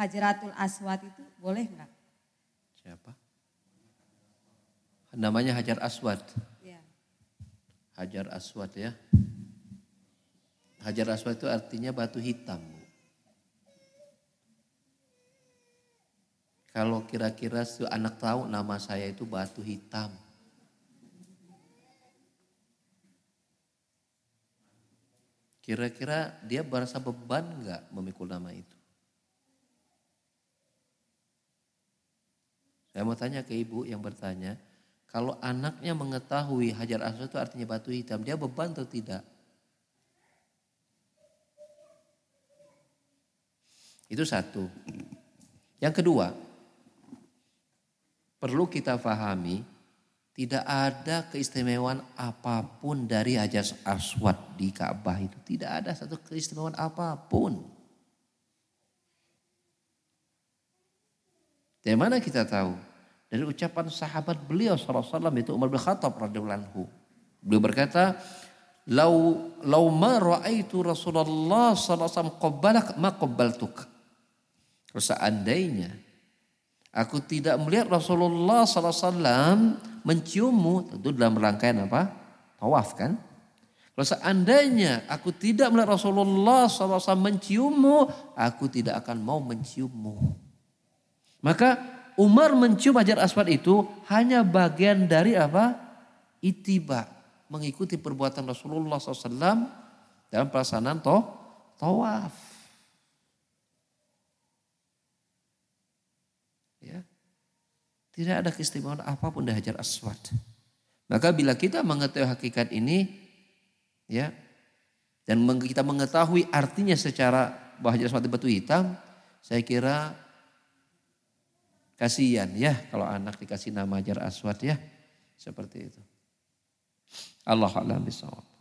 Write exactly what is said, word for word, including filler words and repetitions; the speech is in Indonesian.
Hajaratul Aswad itu boleh nggak? Siapa? Namanya Hajar Aswad. Ya. Hajar Aswad ya. Hajar Aswad itu artinya batu hitam. Kalau kira-kira si anak tahu nama saya itu batu hitam. Kira-kira dia merasa beban enggak memikul nama itu? Saya mau tanya ke ibu yang bertanya, kalau anaknya mengetahui Hajar Aswad itu artinya batu hitam, dia beban atau tidak? Itu satu. Yang kedua, perlu kita pahami, tidak ada keistimewaan apapun dari Hajar Aswad di Ka'bah itu. Tidak ada satu keistimewaan apapun. Dari mana kita tahu? Dari ucapan sahabat beliau sallallahu alaihi wasallam itu Umar bin Khattab radhiyallahu anhu. Beliau berkata, "Lau lau ma ra'aitu Rasulullah sallallahu alaihi wasallam qabbalak ma qabbaltuk." Seandainya aku tidak melihat Rasulullah sallallahu alaihi wasallam menciummu, tentu dalam rangkaian apa? Tawaf kan? Kalau seandainya aku tidak melihat Rasulullah sallallahu alaihi wasallam menciummu, aku tidak akan mau menciummu. Maka Umar mencium Hajar Aswad itu hanya bagian dari apa? Ittiba, mengikuti perbuatan Rasulullah sallallahu alaihi wasallam dalam pelaksanaan toh, tawaf. Ya. Tidak ada keistimewaan apapun dari Hajar Aswad. Maka bila kita mengetahui hakikat ini, ya, dan kita mengetahui artinya secara bahwa Hajar Aswad itu batu hitam, saya kira kasihan ya kalau anak dikasih nama Hajar Aswad ya, seperti itu. Allah a'lam bishawab.